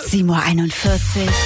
7:41 Uhr.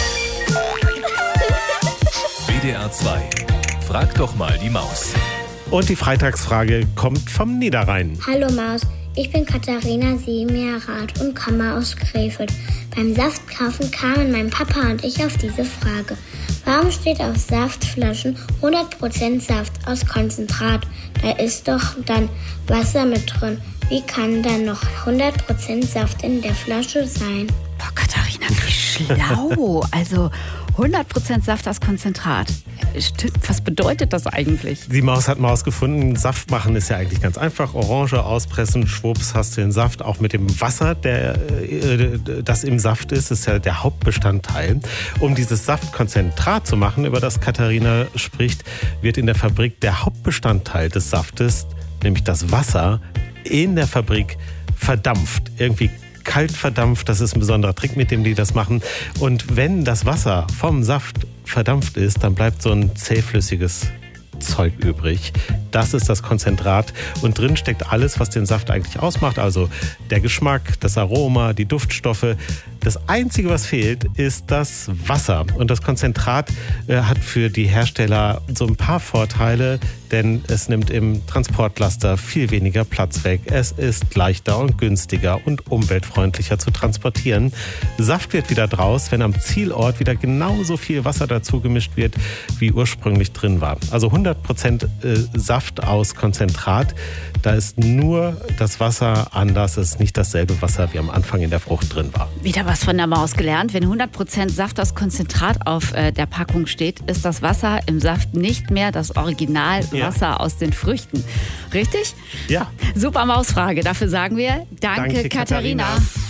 WDR 2. Frag doch mal die Maus. Und die Freitagsfrage kommt vom Niederrhein. Hallo Maus, ich bin Katharina, 7 Jahre alt und komme aus Krefeld. Beim Saftkaufen kamen mein Papa und ich auf diese Frage. Warum steht auf Saftflaschen 100% Saft aus Konzentrat? Da ist doch dann Wasser mit drin. Wie kann dann noch 100% Saft in der Flasche sein? Boah, Katharina, wie schlau. Also 100% Saft aus Konzentrat. Stimmt, was bedeutet das eigentlich? Die Maus hat mal herausgefunden, Saft machen ist ja eigentlich ganz einfach. Orange auspressen, schwupps, hast du den Saft. Auch mit dem Wasser, das im Saft ist ja der Hauptbestandteil. Um dieses Saftkonzentrat zu machen, über das Katharina spricht, wird in der Fabrik der Hauptbestandteil des Saftes, nämlich das Wasser, in der Fabrik verdampft. Irgendwie kalt verdampft, das ist ein besonderer Trick, mit dem die das machen. Und wenn das Wasser vom Saft verdampft ist, dann bleibt so ein zähflüssiges Zeug übrig. Das ist das Konzentrat und drin steckt alles, was den Saft eigentlich ausmacht. Also der Geschmack, das Aroma, die Duftstoffe. Das Einzige, was fehlt, ist das Wasser. Und das Konzentrat hat für die Hersteller so ein paar Vorteile, denn es nimmt im Transportlaster viel weniger Platz weg. Es ist leichter und günstiger und umweltfreundlicher zu transportieren. Saft wird wieder draus, wenn am Zielort wieder genauso viel Wasser dazu gemischt wird, wie ursprünglich drin war. Also 100% Saft aus Konzentrat. Da ist nur das Wasser anders. Es ist nicht dasselbe Wasser, wie am Anfang in der Frucht drin war. Wieder was von der Maus gelernt. Wenn 100% Saft aus Konzentrat auf der Packung steht, ist das Wasser im Saft nicht mehr das Originalwasser aus den Früchten. Richtig? Ja. Super Mausfrage. Dafür sagen wir Danke, Katharina.